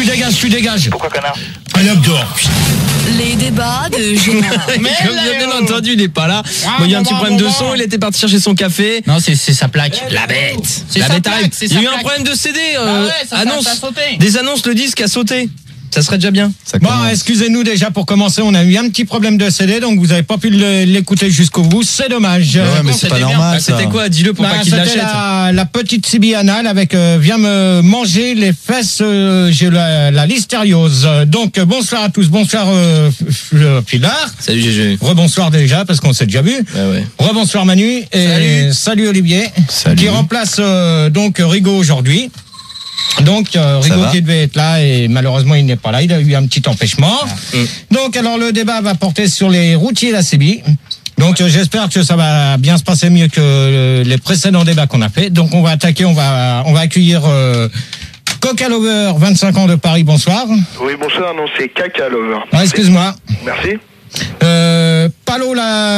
tu dégages. Pourquoi connard? Un homme dehors. Les débats de Général. Comme vous avez bien entendu, il n'est pas là. Bon, il y a un petit problème de son, il était parti chercher son café. Non, c'est sa plaque. La bête. C'est La sa bête plaque, arrive. c'est Il y a sa eu un plaque. problème de CD. Ça a sauté. Des annonces, le disque a sauté. Ça serait déjà bien. Bon, excusez-nous déjà pour commencer. On a eu un petit problème de CD, donc vous n'avez pas pu l'écouter jusqu'au bout. C'est dommage. Ouais, mais c'est pas normal. Ça. C'était quoi? Dis-le pour pas qu'il C'était l'achète. la petite sibianale avec viens me manger les fesses, j'ai la listériose. Donc bonsoir à tous, bonsoir Pilar. Salut GG. Rebonsoir déjà parce qu'on s'est déjà vu. Ouais. Rebonsoir Manu et salut Olivier. Salut. Qui remplace donc Rigaud aujourd'hui. Donc Rigaud qui devait être là et malheureusement il n'est pas là, il a eu un petit empêchement. Donc alors le débat va porter sur les routiers et la CB. Donc j'espère que ça va bien se passer mieux que les précédents débats qu'on a fait. Donc on va attaquer, on va accueillir Coca Lover, 25 ans de Paris, bonsoir. Oui, bonsoir, non, c'est Caca Lover. Ah, excuse-moi. Merci. Palo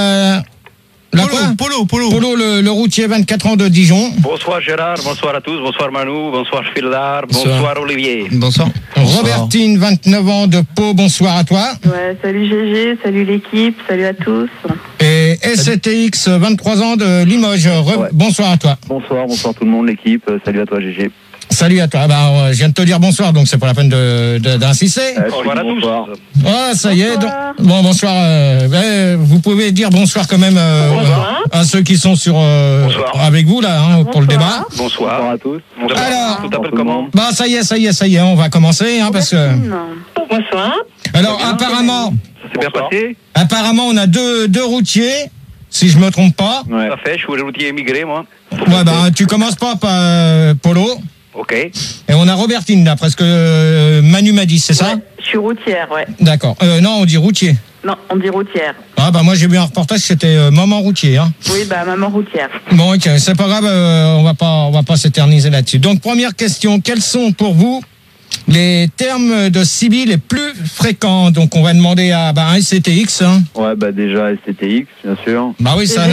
quoi Polo. Le routier, 24 ans de Dijon. Bonsoir Gérard, bonsoir à tous, bonsoir Manu, bonsoir Phildar, bonsoir Olivier. Bonsoir. Robertine, 29 ans de Pau, bonsoir à toi. Ouais, salut GG, salut l'équipe, salut à tous. Et SCTX, 23 ans de Limoges, bonsoir à toi. Bonsoir tout le monde, l'équipe, salut à toi GG. Salut à toi. Je viens de te dire bonsoir, donc c'est pas la peine d'insister. Bonsoir à tous. Ah, ça y est. Bonsoir. Bon, bonsoir. Vous pouvez dire bonsoir quand même à ceux qui sont avec vous là pour le débat. Bonsoir à tous. Alors, tu t'appelles comment? Ça y est, on va commencer parce que. Bonsoir. Alors apparemment, Ça s'est bien passé? apparemment on a deux routiers, si je me trompe pas. Tout à fait, je suis routier émigré moi. Ouais, tu commences pas par Polo. Ok. Et on a Robertine là, presque Manu m'a dit, c'est ça? Je suis routière, ouais. D'accord. Non, on dit routier. Non, on dit routière. Ah moi j'ai vu un reportage, c'était maman routier. Oui, maman routière. Bon, ok, c'est pas grave, on va pas s'éterniser là-dessus. Donc première question, quels sont pour vous les termes de CB les plus fréquents? Donc on va demander à SCTX. Ouais, déjà SCTX, bien sûr. Bah oui, ça.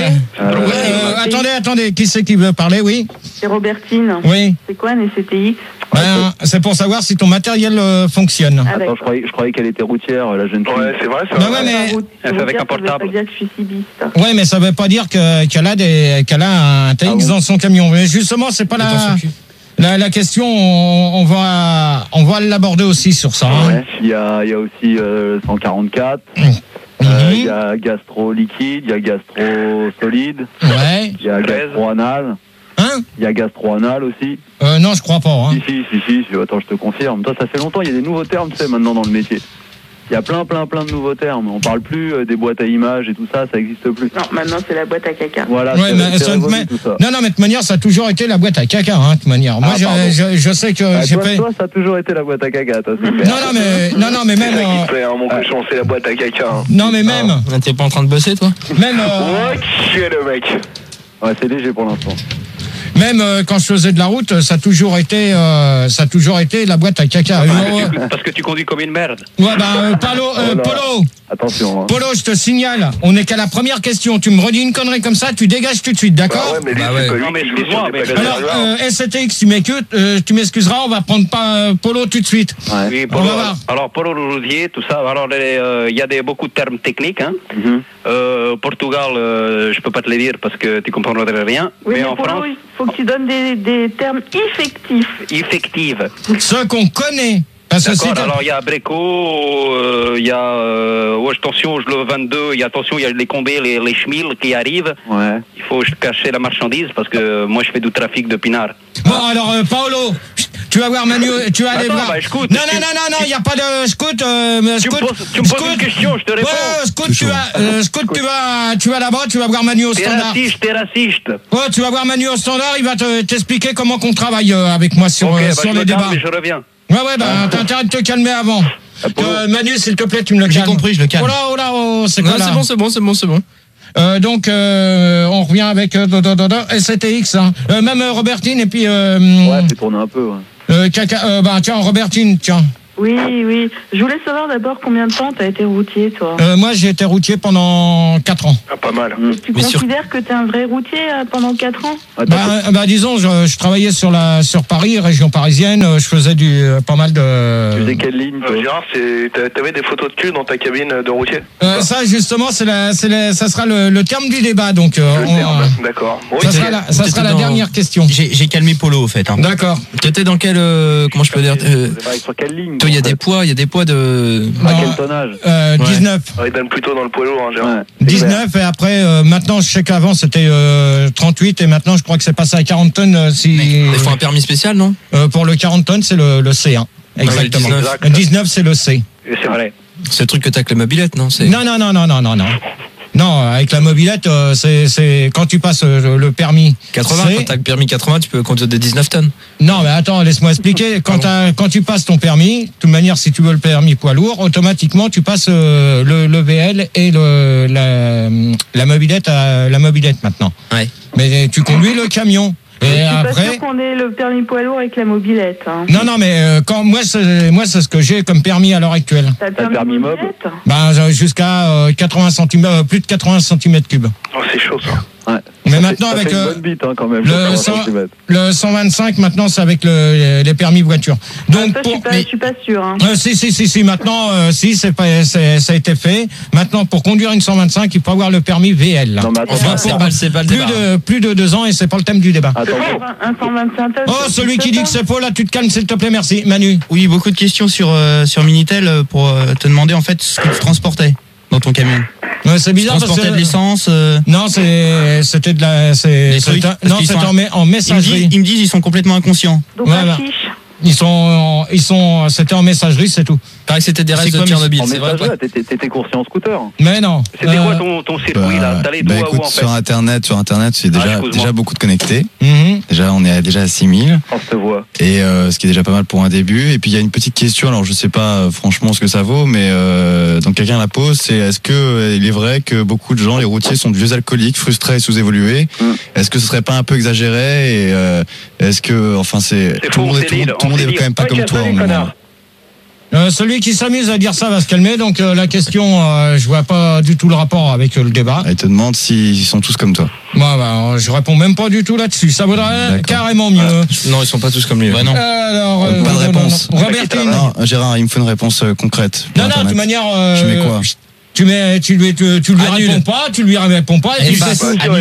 Attendez, qui c'est qui veut parler? Oui. C'est Robertine. Oui. C'est quoi un SCTX? C'est pour savoir si ton matériel fonctionne. Attends, je croyais qu'elle était routière, la jeune fille. Ouais, c'est vrai, ça. Bah ouais, mais Elle fait avec un portable. Ça veut pas dire que je suis cibiste. ouais, mais ça veut pas dire qu'elle a un TX dans son camion. Mais justement, c'est pas la question. On va l'aborder aussi sur ça. Ouais. Il y a aussi 144. Il y a gastro liquide, il y a gastro solide. Ouais. Il y a gastro anal. Il y a gastro anal aussi. Non, je crois pas. Si. Attends, je te confirme. Toi, ça fait longtemps. Il y a des nouveaux termes, tu sais, maintenant dans le métier. Il y a plein de nouveaux termes. On parle plus des boîtes à images et tout ça, ça n'existe plus. Non, maintenant c'est la boîte à caca. Voilà. Ouais, tout ça. Non, mais de toute manière, ça a toujours été la boîte à caca, de toute manière. Moi, je sais que toi, ça a toujours été la boîte à caca, toi. Non, mais même. Mon cochon, c'est la boîte à caca. Non, mais même. T'es pas en train de bosser, toi? Même. Ouais, qui est le mec? Ouais, c'est léger pour l'instant. Même quand je faisais de la route, ça a toujours été la boîte à caca. Parce que tu conduis comme une merde. Ouais, Polo. Attention. Polo, je te signale, on n'est qu'à la première question. Tu me redis une connerie comme ça, tu dégages tout de suite, d'accord? Ouais, mais lui, c'est pas lui. Non, mais excuse-moi, Alors, SCTX, tu m'excuseras, on va prendre pas Polo tout de suite. Ouais. Oui, On va voir. alors Polo Rosier, tout ça. Alors il y a beaucoup de termes techniques. Portugal, je peux pas te les dire parce que tu comprendrais rien. Oui, mais en Polo, France, il faut que tu donnes des termes effectifs. effective. Ceux qu'on connaît. Parce que D'accord. Alors il y a Breco, il y a attention, je le 22. Il y a attention, il y a les combés, les chemils qui arrivent. Ouais. Il faut cacher la marchandise parce que moi je fais du trafic de pinard. Bon, alors, Paolo, tu vas voir Manu, tu vas aller voir. Écoute, non, il n'y a pas de scout. Tu me poses une question, je te réponds. Ouais, scout, tu vas là-bas, tu vas voir Manu au standard. T'es raciste. Ouais, tu vas voir Manu au standard, il va t'expliquer comment qu'on travaille avec moi sur les débats. Mais je reviens. Ouais, t'as intérêt de te calmer avant. Manu, s'il te plaît, tu me le calmes. J'ai compris, je le calme. Oh là, c'est quoi là? C'est bon. Donc, on revient avec SCTX. Même Robertine et puis... Ouais, c'est tourné un peu. Ouais. tiens, Robertine, tiens. Oui. Je voulais savoir d'abord combien de temps tu as été routier, toi. Moi, j'ai été routier pendant 4 ans. Ah, pas mal. Tu considères que tu es un vrai routier pendant 4 ans? Disons, je travaillais sur Paris, région parisienne. Je faisais pas mal de... Tu faisais quelle ligne, toi? Gérard, t'avais des photos de cul dans ta cabine de routier? Ça, justement, ça sera le terme du débat. Donc, d'accord. Ça sera la dernière question. J'ai calmé Polo, au fait. Hein. D'accord. Tu étais dans quel... comment je peux dire Sur quelle ligne? Il y a des poids de... À quel tonnage? 19. Il donne plutôt dans le poids lourd, Gérard. 19 et après, maintenant, je sais qu'avant c'était 38 et maintenant je crois que c'est passé à 40 tonnes. Il faut un permis spécial, non? Pour le 40 tonnes, c'est le C1. Exactement. Le 19, c'est le C. C'est vrai. C'est le truc que t'as avec la mobilette, non? Non. Non, avec la mobilette, c'est quand tu passes le permis 80, quand t'as le permis 80, tu peux conduire des 19 tonnes. Non, mais attends, laisse-moi expliquer. Quand tu passes ton permis, de toute manière, si tu veux le permis poids lourd, automatiquement, tu passes le VL et la mobilette maintenant. Ouais. Mais tu conduis le camion. Et je suis après, pas sûr qu'on ait le permis poids lourd avec la mobilette. Hein. Non, mais moi, c'est ce que j'ai comme permis à l'heure actuelle. T'as le permis mobilette? Jusqu'à 80 cm, plus de 80 cm3. Oh, c'est chaud, ça. Ouais. Mais maintenant, avec une bonne bite, quand même, le 125, maintenant, c'est avec les permis voiture. Donc, je suis pas sûr. Hein. Si, maintenant, ça a été fait. Maintenant, pour conduire une 125, il faut avoir le permis VL. Non, mais attends, c'est pas le débat. Plus de 2 ans et c'est pas le thème du débat. Un 125 tonnes. Oh, celui qui dit que c'est faux, là, tu te calmes, s'il te plaît, merci. Manu. Oui, beaucoup de questions sur Minitel pour te demander en fait ce que tu transportais dans ton camion. C'est bizarre parce que de l'essence. Non, c'était de la. Non, c'était en messagerie. Ils me disent ils sont complètement inconscients. Donc affiche. C'était en messagerie, c'est tout. Pareil, c'était des restes de Tchernobyl, c'est vrai. T'étais coursier en scooter. Mais non. C'était quoi ton circuit là? T'allais d'où à où en fait? Sur Internet, c'est déjà beaucoup de connectés. Déjà, on est déjà à 6000. On se voit. Et ce qui est déjà pas mal pour un début. Et puis il y a une petite question. Alors je sais pas franchement ce que ça vaut, mais donc quelqu'un la pose. C'est est-ce que il est vrai que beaucoup de gens, les routiers, sont de vieux alcooliques, frustrés et sous-évolués? Est-ce que ce serait pas un peu exagéré? Et est-ce que tout le monde est quand même pas comme toi en moment. Celui qui s'amuse à dire ça va se calmer. Donc la question, je vois pas du tout le rapport avec le débat. Il te demande s'ils sont tous comme toi. Je réponds même pas du tout là-dessus. Ça vaudrait carrément mieux. Non, ils sont pas tous comme lui. Non. Alors, pas de réponse. Robertine. Non, Gérard, il me faut une réponse concrète. Non, de toute manière. Je mets quoi? Tu lui réponds pas, tu lui réponds pas, et puis c'est tout. Tu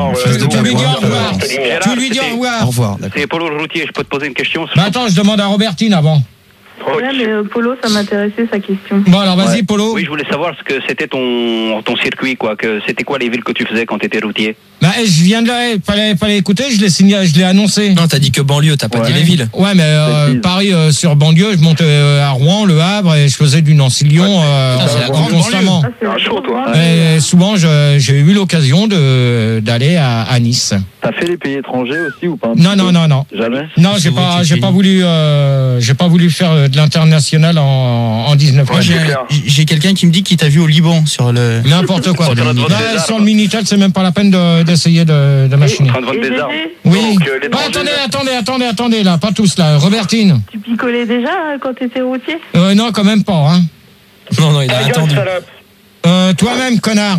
lui dis au revoir. Au revoir. C'est Polo le routier, je peux te poser une question? Attends, je demande à Robertine avant. Ouais, mais Polo, ça m'intéressait sa question. Bon, alors vas-y, Polo. Oui, je voulais savoir ce que c'était ton circuit, quoi. C'était quoi les villes que tu faisais quand tu étais routier? Je viens de là, fallait écouter, je l'ai annoncé. Non, t'as dit que banlieue, t'as pas dit les villes. Ouais, mais Paris sur banlieue, je montais à Rouen, Le Havre, et je faisais du Nancy-Lyon constamment. Et souvent, j'ai eu l'occasion d'aller à Nice. T'as fait les pays étrangers aussi ou pas? Non. Jamais? Non, j'ai pas voulu faire de l'international en 19 ans. J'ai quelqu'un qui me dit qu'il t'a vu au Liban sur le. N'importe quoi. Sur le Minitel, c'est même pas la peine d'essayer de machiner. En train de vendre des armes. Oui. Attendez, là, pas tous là. Robertine. Tu picolais déjà quand t'étais routier? Non, quand même pas, hein. Non, il a attendu. Toi-même, connard.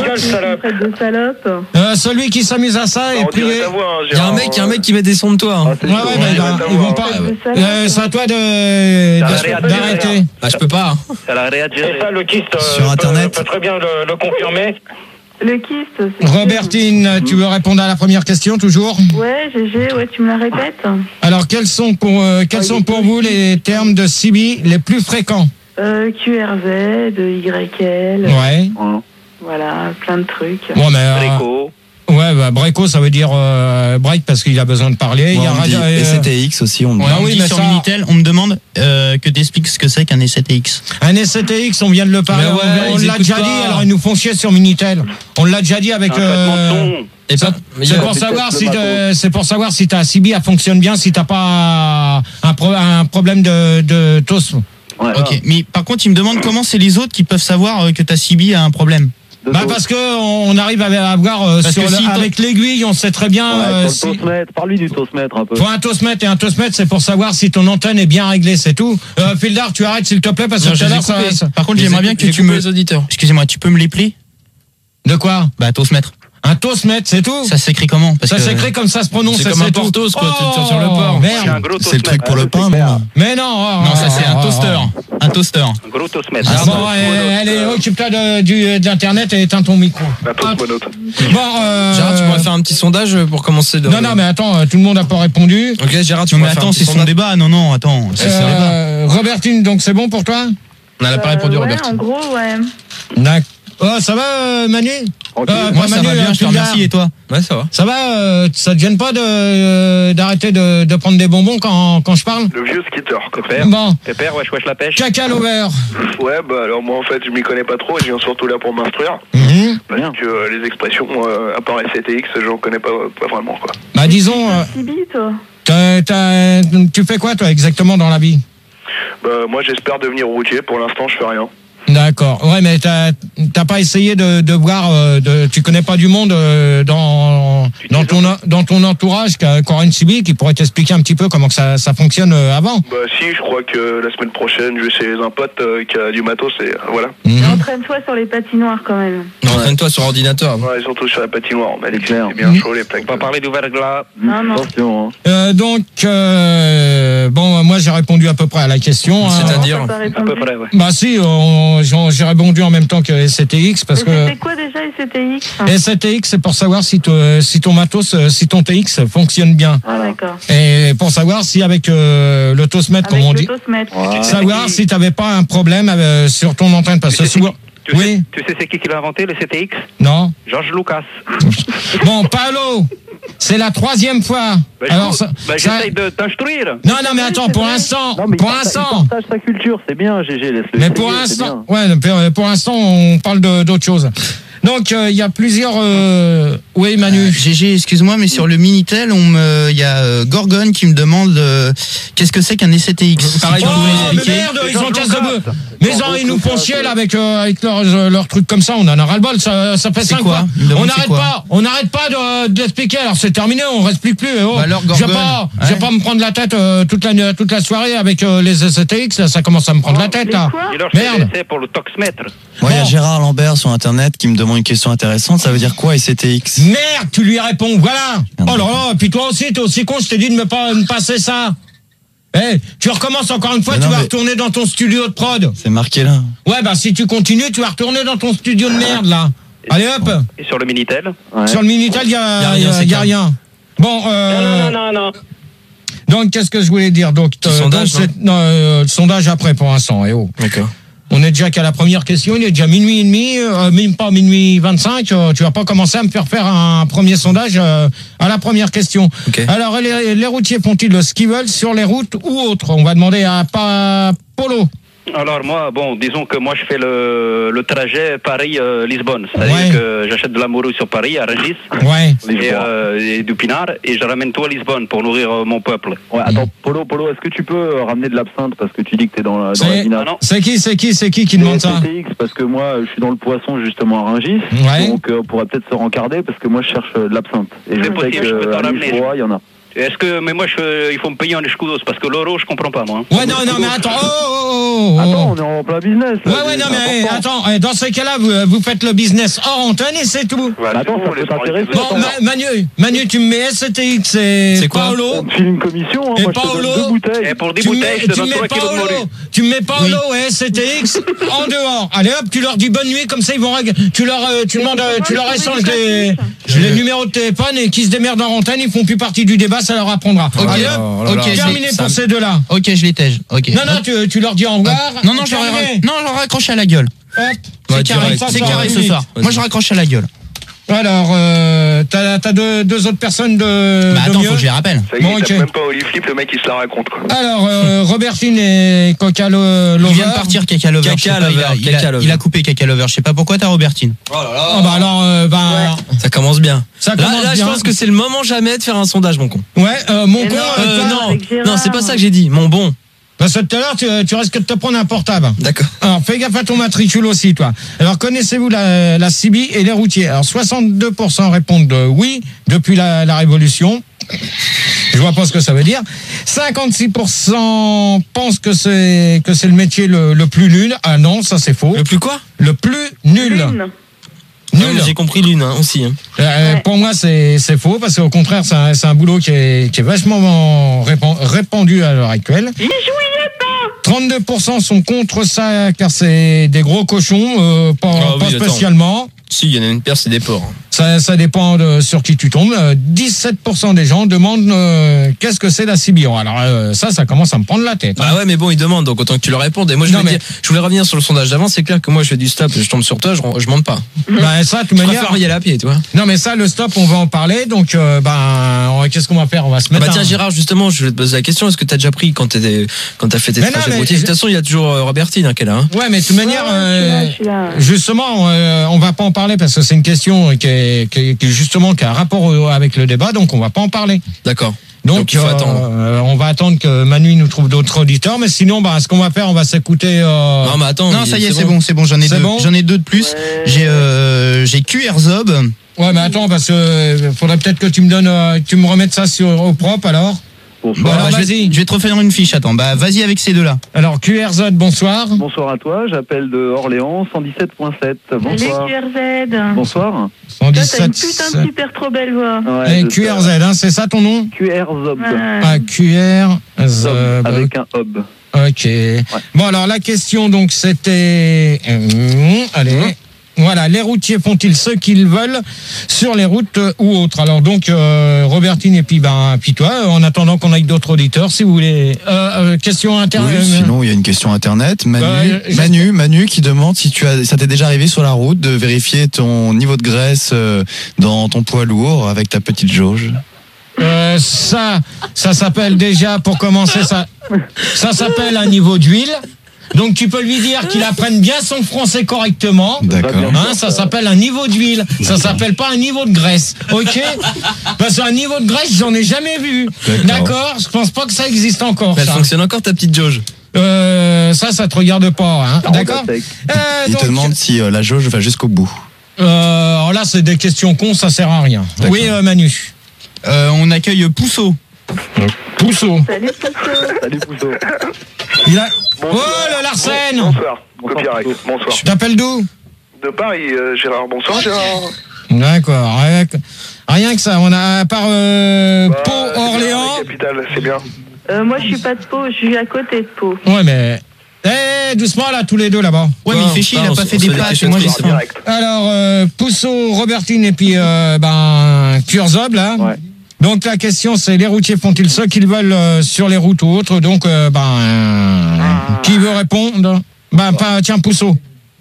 Celui qui s'amuse à ça et puis il y a un mec qui met des sons de toi. Ils vont pas. C'est à toi d'arrêter. Je peux pas. C'est la réagir. Le kyste. Sur Internet. Peut très bien le confirmer. Le kyste. Robertine, tu veux répondre à la première question toujours? Ouais, GG, tu me la répètes. Alors, quels sont pour vous les termes de CB les plus fréquents? QRZ, YL. Ouais. Voilà, plein de trucs. Bon, mais, Breco. Ouais, Breco, ça veut dire break parce qu'il a besoin de parler. Il y a SCTX aussi. On dit sur Minitel, on me demande que t'expliques ce que c'est qu'un SCTX. Un SCTX, on vient de le parler. On l'a déjà dit, alors ils nous font chier sur Minitel. On l'a déjà dit avec. C'est pour savoir si ta CB fonctionne bien, si t'as pas un problème de TOS. Ouais, ok, mais par contre, il me demande comment c'est les autres qui peuvent savoir que ta CB a un problème. Bah parce que on arrive à avoir avec l'aiguille, on sait très bien. Sur le toastmètre, parle-lui du toastmètre un peu. Faut un toastmètre et un toastmètre, c'est pour savoir si ton antenne est bien réglée, c'est tout. Fildar, tu arrêtes s'il te plaît parce que tout à l'heure ça. Par contre, j'aimerais bien que tu me. Les auditeurs. Excusez-moi, tu peux me l'épeler? De quoi? Bah toastmètre. Un toastmètre, c'est tout. Ça s'écrit comment? Ça s'écrit comme ça se prononce. C'est comme un portos, quoi. Tu tires sur le port. Merde. C'est le truc pour le pain, moi. Mais non. Non, ça c'est un toaster. Un toaster. Un gros toastmètre. Bon, allez, occupe-toi de l'internet et éteins ton micro. La toast monote. Bon, Gérard, tu pourrais faire un petit sondage pour commencer de. Non, mais attends, tout le monde n'a pas répondu. Ok, Gérard, tu Non, mais pourrais faire un attends, petit c'est son sondage. débat. Non, attends. C'est son débat. Robertine, donc c'est bon pour toi? On n'a pas répondu, Ouais, Robertine. en gros, ouais. D'accord. Oh, ça va, Manu? Moi, ça va bien, je te remercie. Et toi? Ouais, ça va. Ça va, ça te gêne pas d'arrêter de prendre des bonbons quand je parle? Le vieux skitter. Bon. Pépère, wesh la pêche. Caca l'over. Ouais, bah alors moi en fait je m'y connais pas trop et je viens surtout là pour m'instruire. Parce que les expressions, à part SCTX, j'en connais pas vraiment quoi. Bah disons, Tibi, toi. tu fais quoi toi exactement dans la vie? Bah moi j'espère devenir routier, pour l'instant je fais rien. D'accord. Ouais, mais t'as pas essayé de voir, tu connais pas du monde dans ton entourage qu'aura une Sibi qui pourrait t'expliquer un petit peu comment que ça fonctionne avant. Bah si, je crois que la semaine prochaine je vais chez un pote qui a du matos et voilà. Entraîne-toi sur les patinoires quand même. Entraîne-toi sur ordinateur. Ouais, surtout sur la patinoire, on est clair. bien chaud les plaques. On va parler du verglas. Non. Attention. Donc, bon, moi j'ai répondu à peu près à la question. C'est-à-dire À peu près, ouais. Bah si, j'ai répondu en même temps que SCTX parce que. C'était quoi déjà SCTX? SCTX, c'est pour savoir si ton matos, si ton TX fonctionne bien. Ah d'accord. Et pour savoir si avec le toastmètre, comme on dit, Toastmètre. savoir si t'avais pas un problème sur ton antenne parce que souvent. Oui. Tu sais c'est qui l'a inventé, le CTX? Non. George Lucas. Bon, Paolo, c'est la 3e fois. Alors, j'essaye de t'instruire. Non, mais attends, pour l'instant, Il partage sa culture, c'est bien, GG, laisse-le. mais pour l'instant, pour l'instant, on parle d'autre chose. Donc, il y a plusieurs. Oui, Manu. GG, excuse-moi, mais sur le Minitel, il y a Gorgon qui me demande qu'est-ce que c'est qu'un SCTX. Pareil, mais merde, ils sont casse de bœuf. Mais ils nous font chier là avec leurs trucs comme ça. On en a ras-le-bol. Ça fait 5 fois. On n'arrête pas de l'expliquer. Alors c'est terminé, on n'explique plus. Oh, alors, je vais pas me prendre la tête toute la soirée avec les SCTX. Là, ça commence à me prendre la tête là. Merde. C'est pour le toxmètre. Moi, il y a Gérard Lambert sur internet qui me demande une question intéressante. Ça veut dire quoi SCTX? Merde, tu lui réponds. Voilà. Oh là là. Et puis toi aussi, t'es aussi con. Je t'ai dit de me passer ça. Tu recommences encore une fois, tu vas retourner dans ton studio de prod. C'est marqué là. Ouais, bah si tu continues, tu vas retourner dans ton studio de merde là. Allez hop. Et sur le Minitel? Sur le Minitel, il y a rien. Bon, Non. donc qu'est-ce que je voulais dire? Donc sondage, le sondage après pour l'instant. D'accord. On est déjà qu'à la première question, il est déjà minuit et demi, même pas minuit 25, tu vas pas commencer à me faire un premier sondage à la première question. Okay. Alors, les routiers font-ils le ski veulent sur les routes ou autres? On va demander à Polo. Alors moi, disons que moi je fais le trajet Paris-Lisbonne. C'est-à-dire que j'achète de la morue sur Paris, à Rungis, et du pinard, et je ramène tout à Lisbonne pour nourrir mon peuple. Ouais, attends, Polo, est-ce que tu peux ramener de l'absinthe parce que tu dis que t'es dans la vinasse? C'est qui demande ça? SCTX, parce que moi je suis dans le poisson justement à Rungis, donc on pourrait peut-être se rencarder parce que moi je cherche de l'absinthe. Et je sais que il y en a. Mais moi, il faut me payer en escudos, parce que l'euro, je comprends pas, moi. Ouais, non, mais attends, Attends, on est en plein business. Ouais, non, mais attends, dans ces cas-là, vous faites le business hors antenne et c'est tout. Attends, ça peut t'intéresser. Bon, Manu, tu me mets SCTX, c'est Paolo. On te file une commission, et moi Paolo, je te donne 2 bouteilles. Et pour 10 bouteilles, je te donne 3 kilos de morue. Tu me mets Paolo et SCTX en dehors. Allez hop, tu leur dis bonne nuit, comme ça ils vont tu leur échanges les numéros de téléphone et qui se démerdent en antenne, ils font plus partie du débat, ça leur apprendra. Allez hop, terminé pour ces deux-là. Ok, je les tège. Ok. Non, tu leur dis au revoir. Non, je leur raccroche à la gueule. Hop. C'est carré ce soir. Moi, je raccroche à la gueule. Alors, t'as deux autres personnes de. Bah attends, faut que je les rappelle. Ça y est, il tape même pas Oli Flip, le mec il se la raconte quoi. Alors, Robertine et Coca Lover. Il vient de partir Caca Lover. Il a coupé Caca Lover. Je sais pas pourquoi t'as Robertine. Oh là là. Ça commence bien. Là, je pense que c'est le moment jamais de faire un sondage, mon con. Ouais, mon con. Non, c'est pas ça que j'ai dit. Mon bon. Parce que tout à l'heure, tu risques de te prendre un portable. D'accord. Alors, fais gaffe à ton matricule aussi, toi. Alors, connaissez-vous la CB et les routiers? Alors, 62% répondent oui, depuis la Révolution. Je vois pas ce que ça veut dire. 56% pensent que c'est le métier le plus nul. Ah non, ça c'est faux. Le plus quoi? Le plus nul. Nul. J'ai compris l'une aussi. Hein. Ouais. Pour moi, c'est faux parce qu'au contraire, c'est un boulot qui est vachement répandu à l'heure actuelle. 32% sont contre ça car c'est des gros cochons, pas spécialement. Attends. Si, il y en a une paire, c'est des porcs. Ça dépend sur qui tu tombes. 17% des gens demandent qu'est-ce que c'est la CB. Alors ça commence à me prendre la tête. Ah ouais, mais bon, ils demandent, donc autant que tu leur répondes. Et moi, je voulais revenir sur le sondage d'avant. C'est clair que moi, je fais du stop, je tombe sur toi, je monte pas. Bah ça, de toute manière. Je préfère y aller à pied, tu vois. Non, mais ça, le stop, on va en parler. Donc, qu'est-ce qu'on va faire? On va se mettre. Bah tiens, Gérard, justement, je vais te poser la question. Est-ce que t'as déjà pris quand t'as fait tes trajets routiers? De toute façon, il y a toujours Robertine qui est là. Hein. Ouais, mais de toute manière, justement, on va pas en parler parce que c'est une question qui a un rapport avec le débat, donc on va pas en parler. D'accord. Donc il faut attendre. On va attendre que Manu nous trouve d'autres auditeurs, mais sinon, ce qu'on va faire, on va s'écouter. Non, mais attends. Non, ça y est, c'est bon. J'en ai deux. J'en ai deux de plus. Ouais. J'ai QR Zob. Ouais, mais attends, parce que faudrait peut-être que tu me remettes ça au propre alors. Bonsoir. Je vais te refaire une fiche, attends. Vas-y avec ces deux-là. Alors, QRZ, bonsoir. Bonsoir à toi, j'appelle de Orléans, 117.7. Bonsoir. Salut QRZ. Bonsoir. 117. T'as une putain de super trop belle voix. Ouais, QRZ, hein, c'est ça ton nom? QR Zob. Ah, QRZ. Avec un hub. Ok. Ouais. Bon, alors la question, donc, c'était... allez... Voilà, les routiers font-ils ce qu'ils veulent sur les routes ou autres? Alors donc, Robertine et puis toi, en attendant qu'on aille d'autres auditeurs, si vous voulez. Question internet. Oui, sinon il y a une question internet. Manu qui demande si ça t'est déjà arrivé sur la route de vérifier ton niveau de graisse dans ton poids lourd avec ta petite jauge. Ça s'appelle déjà, pour commencer, ça s'appelle un niveau d'huile. Donc tu peux lui dire qu'il apprenne bien son français correctement. D'accord. Hein, ça s'appelle un niveau d'huile. Ça s'appelle pas un niveau de graisse. Ok? Parce qu'un niveau de graisse, j'en ai jamais vu. D'accord? Je pense pas que ça existe encore. Elle fonctionne encore ta petite jauge? Ça te regarde pas. Hein, d'accord? Il te demande si la jauge va jusqu'au bout. Alors là, c'est des questions cons, ça sert à rien. D'accord. Oui, Manu. On accueille Pousseau. Pousseau. Salut Pousseau. Salut Pousseau. Il a... Oh, le Larsen. Bonsoir. Bonsoir. Tu t'appelles d'où? De Paris, Gérard. Bonsoir, Gérard. D'accord. Rien que ça. On a à part Pau, Orléans. La capitale, c'est bien. Moi, je suis pas de Pau, je suis à côté de Pau. Ouais, mais... doucement là, tous les deux là-bas. Ouais, mais il fait chier, il a pas fait des plages. Moi, j'ai ça. Alors, Pousseau, Robertine et puis Kurzob là. Ouais. Donc la question c'est les routiers font-ils ce qu'ils veulent sur les routes ou autres? Donc qui veut répondre? Tiens, Pousseau.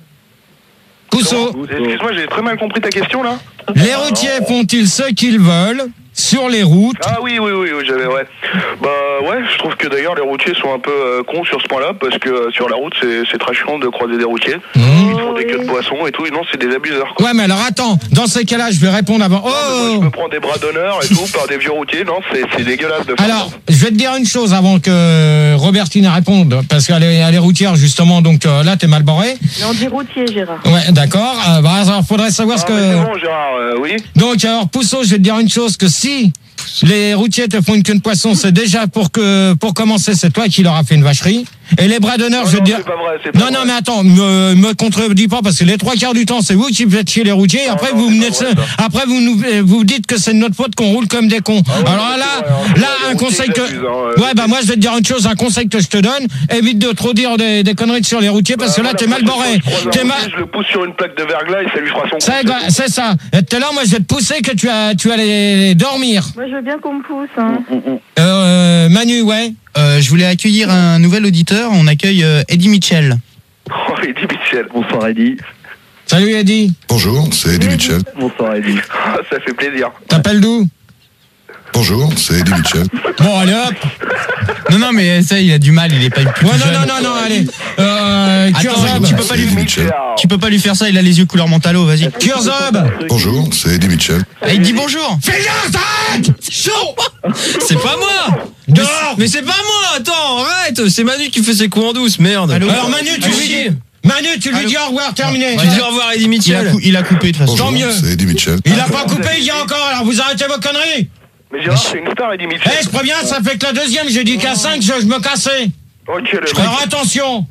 Excuse-moi, j'ai très mal compris ta question là. Les routiers font-ils ce qu'ils veulent sur les routes? Ah oui, j'avais, ouais. Je trouve que d'ailleurs les routiers sont un peu cons sur ce point-là, parce que sur la route c'est très chiant de croiser des routiers. Ils font des queues de poissons et tout, et non, c'est des abuseurs, quoi. Ouais, mais alors attends, dans ces cas-là, je vais répondre avant. Je me prends des bras d'honneur et tout par des vieux routiers, non, c'est dégueulasse de faire. Alors, je vais te dire une chose avant que Robertine réponde, parce qu'elle est routière justement, donc là t'es mal barré. Mais on dit routier, Gérard. Ouais, d'accord. Alors, faudrait savoir ce que... C'est bon, Gérard, oui. Donc, alors, Pousseau, je vais te dire une chose, que si les routiers te font une queue de poisson, c'est déjà pour commencer, c'est toi qui leur as fait une vacherie. Et les bras d'honneur, je vais te dire... C'est pas vrai, c'est pas vrai. Non, mais attends, me contredis pas, parce que les 3 quarts du temps, c'est vous qui faites chier les routiers, et après, vous dites que c'est de notre faute qu'on roule comme des cons. Alors là, un conseil que... moi, je vais te dire une chose, un conseil que je te donne, évite de trop dire des conneries sur les routiers, parce que là, t'es mal barré. Je le pousse sur une plaque de verglas et ça lui fera son coup. C'est ça. Et tout à l'heure, moi, je vais te pousser que tu vas aller dormir. Moi, je veux bien qu'on me pousse, hein. Manu, ouais. Je voulais accueillir un nouvel auditeur. On accueille Eddie Mitchell. Oh, Eddie Mitchell. Bonsoir Eddie. Salut Eddie. Bonjour, c'est Eddie Mitchell. Bonsoir Eddie. Ça fait plaisir. T'appelles d'où? Bonjour, c'est Eddie Mitchell. Bon, allez hop. Non, mais ça, il a du mal, il est pas plus jeune. Non, allez. Attends, tu peux pas lui faire ça, il a les yeux couleur Mentalo, vas-y. Kurzob. Bonjour, c'est Eddie Mitchell. Il dit bonjour. Fais gaffe, arrête. Chaud. C'est pas moi. Dehors. Mais c'est pas moi, attends, arrête. C'est Manu qui fait ses coups en douce, merde. Alors Manu, tu lui dis au revoir, terminé. Tu dis au revoir Eddie Mitchell. Il a coupé de toute façon. Tant mieux. C'est Eddie Mitchell. Il a pas coupé, il y a encore, alors vous arrêtez vos conneries. Mais Gérard, c'est une star, Eddie Mitchell. Je préviens, ça fait que la deuxième, j'ai dit qu'à 5, je me cassais. Ok, alors attention.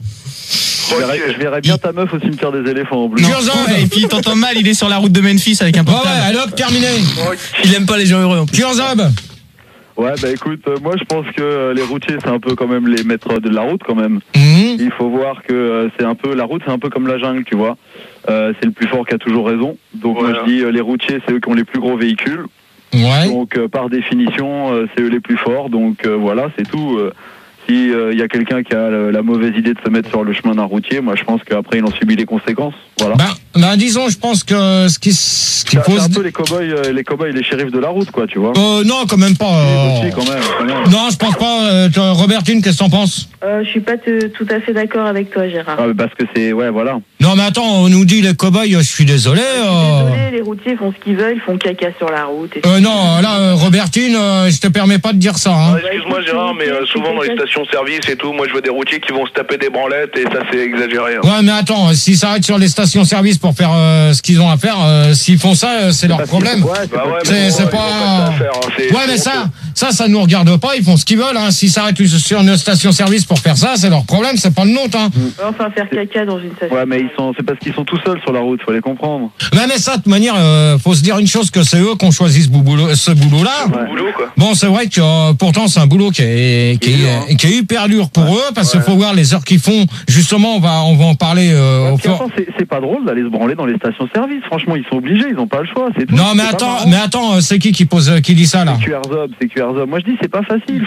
Je verrais bien ta meuf au cimetière des éléphants en bleu. Et puis il t'entend mal, il est sur la route de Memphis avec un portable. Ouais, allez hop, terminé. Il aime pas les gens heureux en plus. Kurzob. Ouais, bah écoute, moi je pense que les routiers c'est un peu quand même les maîtres de la route quand même. Il faut voir que c'est un peu la route, c'est un peu comme la jungle, tu vois. C'est le plus fort qui a toujours raison. Donc moi je dis les routiers c'est eux qui ont les plus gros véhicules. Ouais. Donc par définition c'est eux les plus forts. Donc voilà, c'est tout. Si y a quelqu'un qui a la mauvaise idée de se mettre sur le chemin d'un routier, moi je pense qu'après il en subit les conséquences. Voilà. Ben disons, je pense que ce qui pose... C'est un peu les cow-boys et les shérifs de la route, quoi, tu vois. Non, quand même pas. Quand même. Non, je pense pas. Robertine, qu'est-ce que t'en penses? Je suis pas tout à fait d'accord avec toi, Gérard. Ah, parce que c'est... Ouais, voilà. Non, mais attends, on nous dit les cow-boys, je suis désolé. Désolé, les routiers font ce qu'ils veulent, ils font caca sur la route. Non, là, Robertine, je te permets pas de dire ça. Hein. Excuse-moi, Gérard, mais souvent dans les stations-service et tout, moi je vois des routiers qui vont se taper des branlettes et ça c'est exagéré. Hein. Ouais, mais attends, s'ils s'arrêtent sur les stations-service pour faire ce qu'ils ont à faire, s'ils font ça, c'est leur problème. C'est pas... Ouais, mais ça nous regarde pas, ils font ce qu'ils veulent. Hein. S'ils s'arrêtent sur une station-service pour faire ça, c'est leur problème, c'est pas le nôtre. Hein. Enfin, faire caca dans une station. Ouais, mais c'est parce qu'ils sont tout seuls sur la route, faut les comprendre. Mais ça, de toute manière, faut se dire une chose, que c'est eux qui ont choisi ce boulot-là. Bon, c'est vrai que pourtant, c'est un boulot qui est hyper dur pour eux, parce qu'il faut voir les heures qu'ils font. Justement, on va en parler au fort. C'est pas drôle d'aller se branler dans les stations-service. Franchement, ils sont obligés, ils ont pas le choix. C'est tout. Non, mais attends, c'est qui dit ça là? C'est QRZob. Moi, je dis, c'est pas facile.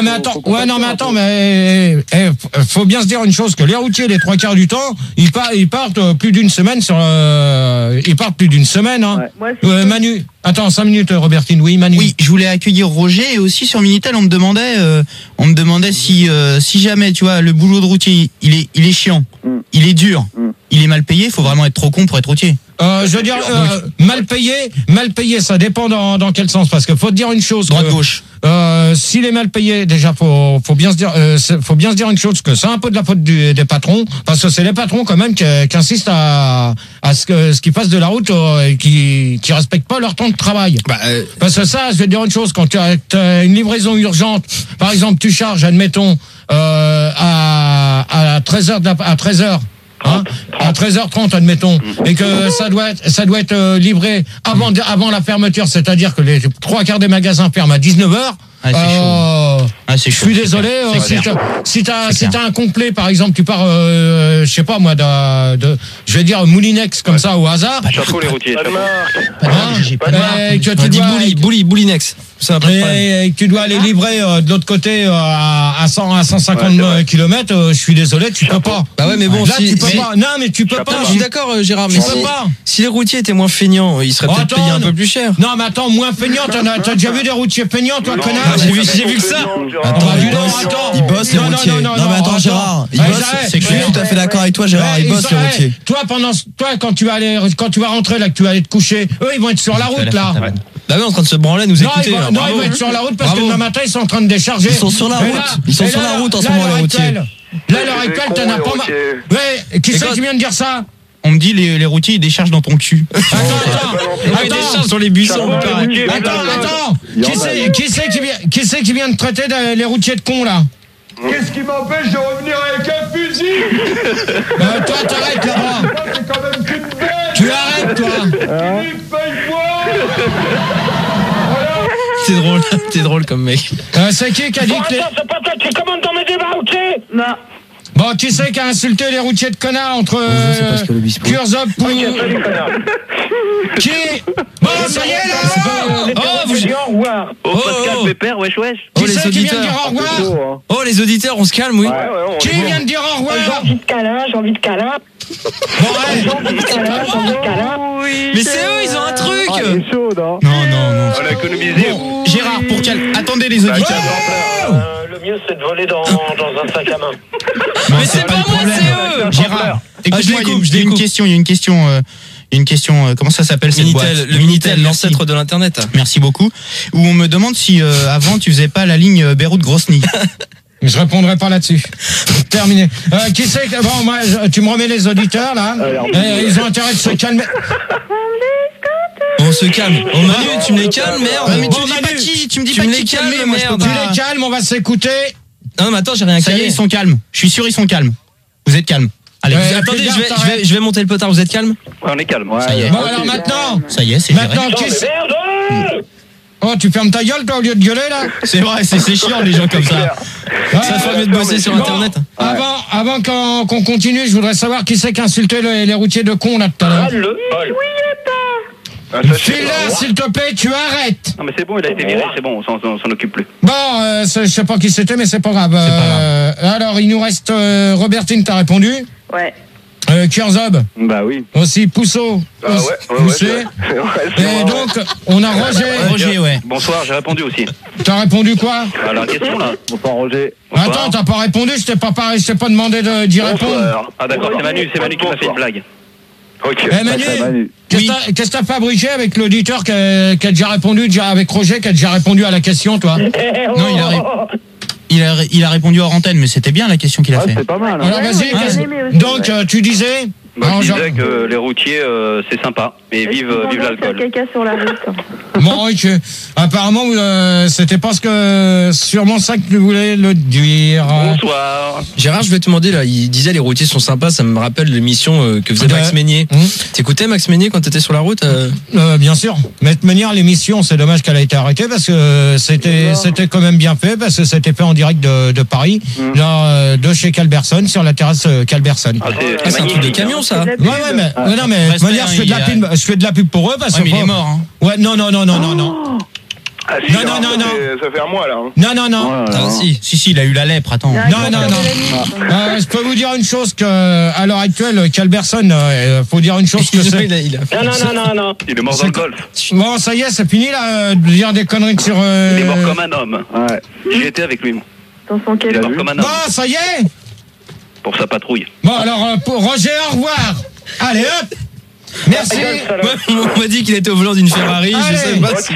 Faut bien se dire une chose, que les routiers, les 3/4 du temps, ils partent plus d'une semaine hein. Manu, attends 5 minutes, Robertine. Oui, Manu. Oui, je voulais accueillir Roger, et aussi sur Minitel, on me demandait si jamais, tu vois, le boulot de routier, il est chiant, il est dur, il est mal payé, faut vraiment être trop con pour être routier. Je veux dire, mal payé, ça dépend dans quel sens, parce que faut te dire une chose. Droite-gauche. S'il est mal payé, déjà faut bien se dire une chose, que c'est un peu de la faute des patrons, parce que c'est les patrons quand même qui insistent à ce qu'ils fassent de la route et qui respectent pas leur temps de travail. Parce que ça, je vais te dire une chose, quand tu as une livraison urgente, par exemple, tu charges, admettons, à 13h. Hein, à 13h30 admettons, et que ça doit être livré avant la fermeture, c'est-à-dire que les 3/4 des magasins ferment à 19h. Je suis désolé, si t'as un complet, par exemple, tu pars, je sais pas moi, je vais dire Moulinex comme ça au hasard. Chapeau les routiers. Boulinex. Et tu dois aller livrer de l'autre côté à 150 km, je suis désolé, tu peux pas. Bah ouais, mais bon, là, tu peux pas. Non, mais tu peux pas. Je suis d'accord, Gérard, mais si les routiers étaient moins feignants, ils seraient peut-être payés un peu plus cher. Non, mais attends, moins feignants, t'as déjà vu des routiers feignants, toi, connard? J'ai vu que ça. Ils bossent les routiers. Non, mais attends, Gérard, ils bossent. Je suis tout à fait d'accord avec toi, Gérard, ils bossent les routiers. Toi, quand tu vas rentrer là, que tu vas aller te coucher, eux, ils vont être sur la route là. Bah oui, en train de se branler, nous écouter. Non, ils vont être sur la route parce que demain matin, ils sont en train de décharger. Ils sont sur la route. Ils sont sur la route en ce moment, les routiers. Là, à l'heure actuelle, t'en as pas mal. Ouais, qui c'est qui vient de dire ça? On me dit les routiers, ils déchargent dans ton cul. Attends, ils déchargent sur les buissons. Attends. Qui c'est qui vient de traiter les routiers de cons, là? Qu'est-ce qui m'empêche de revenir avec un fusil? Toi, t'arrêtes là-bas. C'est quand même qu'une bête. Tu arrêtes, toi. T'es drôle comme mec. C'est qui a dit que c'est pas toi qui commande dans mes débats, ok? Non. Bon, qui c'est qui a insulté les routiers de connards entre Kurzob pour... Qui? Bon, ça y est, là. Pascal Pépère, wesh. Qui c'est qui vient de dire au revoir? Oh, les auditeurs, on se calme, oui. Qui vient de dire au revoir? J'ai envie de câlin. Bon, allez. Mais c'est eux, ils ont un truc. Ah, il est chaud, non? Non. On a économisé. Bon, Gérard, pour quel... Attendez les auditeurs. Le mieux, c'est de voler dans un sac à main. Mais c'est pas moi, c'est eux. Gérard, écoute-moi, il y a une question, comment ça s'appelle cette boîte? Le Minitel, l'ancêtre de l'internet. Merci beaucoup. Où on me demande si avant tu faisais pas la ligne Beyrouth-Grosny. Je répondrai pas là-dessus. Terminé. Qui c'est que... Bon, moi, tu me remets les auditeurs, là. Ils ont intérêt de se calmer. On se calme. Oh Manu, tu me les calmes, merde. Mais tu me dis pas qui, tu me dis pas qui calmer, moi je peux Tu pas. les calmes, on va s'écouter. Non, mais attends, j'ai rien Ça y calé. est, ils sont calmes. Je suis sûr, ils sont calmes. Vous êtes calmes. Allez, Attendez, je vais monter le potard, vous êtes calme? Ouais, on est calme. Ça y est. Bon, alors maintenant. Ça y est, c'est géré. Maintenant, qui c'est? Oh, tu fermes ta gueule, toi, au lieu de gueuler, là? C'est vrai, c'est chiant, les gens comme ça. Ça fait mieux de bosser sur Internet. Avant qu'on continue, je voudrais savoir qui c'est qui insultait les routiers de con, là, tout à l'heure. File-là, s'il te plaît, tu arrêtes. Non, mais c'est bon, il a été viré, c'est bon, on s'en occupe plus. Bon, je sais pas qui c'était, mais c'est pas grave. Alors, il nous reste Robertine, t'as répondu? Ouais. Kurzob. Bah oui. Aussi Pousseau. Ah ouais, Poussé. Et donc, on a Roger. Roger, ouais. Bonsoir, j'ai répondu aussi. T'as répondu quoi? Alors, question là. Bonsoir Roger. Attends, t'as pas répondu, je t'ai pas demandé d'y répondre. Ah d'accord, c'est Manu qui m'a fait une blague. Ok. Eh Manu, qu'est-ce que t'as fabriqué avec l'auditeur qui a déjà répondu, avec Roger qui a déjà répondu à la question, toi? Non, il a répondu hors antenne, mais c'était bien la question qu'il a fait. C'est pas mal. Alors vas-y, donc tu disais? Moi, je disais que les routiers, c'est sympa, mais vive l'alcool. Caca sur la route. Bon, ok. Apparemment, c'était parce que sûrement ça que tu voulais le dire. Bonsoir. Gérard, je vais te demander là, il disait les routiers sont sympas, ça me rappelle l'émission que faisait Max Meignier. T'écoutais Max Meignier quand t'étais sur la route? Bien sûr. Mais de manière, l'émission, c'est dommage qu'elle a été arrêtée parce que c'était quand même bien fait, parce que c'était fait en direct de Paris, genre, de chez Calberson, sur la terrasse Calberson. C'est un truc de camion, ça. Ouais, mais non, mais de manière, je fais de la pub pour eux parce que. Mais il est mort, hein. Ouais, non. Ah, si, Non. Ça fait un mois là. Non. Ah, si, il a eu la lèpre, attends. Non. Je peux vous dire une chose à l'heure actuelle, Calberson, faut dire une chose que c'est. Non. Il est mort dans le golf. Bon, ça y est, c'est fini là, de dire des conneries sur. Il est mort comme un homme. Ouais. J'y étais avec lui, moi. Dans son Il est mort comme un homme. Bon, ça y est. Pour sa patrouille. Bon, alors, pour Roger, au revoir. Allez, hop. Merci. On m'a dit qu'il était au volant d'une Ferrari. Allez. Je sais pas si.